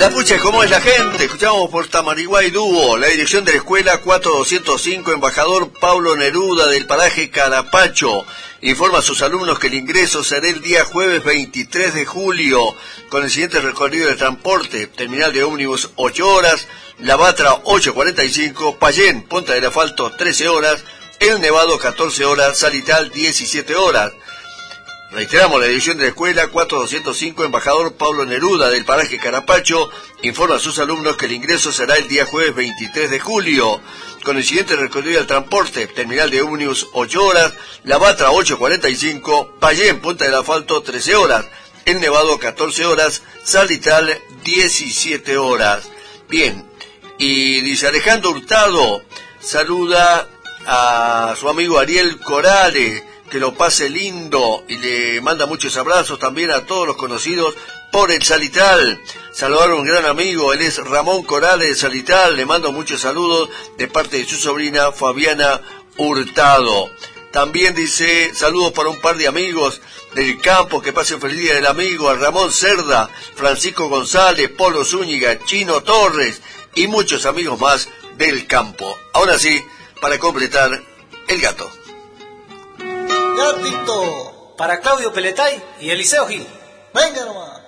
La pucha, ¿cómo es la gente? Escuchamos por Tamariguay Dúo, la dirección de la escuela 4205, embajador Pablo Neruda del paraje Carapacho. Informa a sus alumnos que el ingreso será el día jueves 23 de julio, con el siguiente recorrido de transporte: terminal de ómnibus 8 horas, La Batra 8:45, Payén, Punta del Asfalto 13 horas, El Nevado 14 horas, Salital 17 horas. Reiteramos, la dirección de la escuela 4205, embajador Pablo Neruda del paraje Carapacho, informa a sus alumnos que el ingreso será el día jueves 23 de julio, con el siguiente recorrido del transporte: terminal de ómnibus 8 horas, La Batra 8:45, Payén, Punta del Asfalto 13 horas, El Nevado 14 horas, Salital 17 horas. Bien, y dice Alejandro Hurtado, saluda a su amigo Ariel Corale, que lo pase lindo, y le manda muchos abrazos también a todos los conocidos por el Salital. Saludar a un gran amigo, él es Ramón Corales de Salital, le mando muchos saludos de parte de su sobrina Fabiana Hurtado. También dice, saludos para un par de amigos del campo, que pasen feliz día del amigo, a Ramón Cerda, Francisco González, Polo Zúñiga, Chino Torres y muchos amigos más del campo. Ahora sí, para completar, el gato. Gatito. Para Claudio Peletay y Eliseo Gil. Venga nomás.